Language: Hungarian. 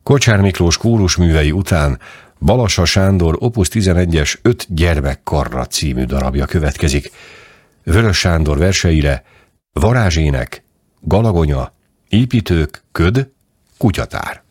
Kocsár Miklós kórusművei után Balassa Sándor Opus 11-es 5 gyermekkarra című darabja következik. Vörös Sándor verseire varázsének, galagonya, építők, köd, kutyatár.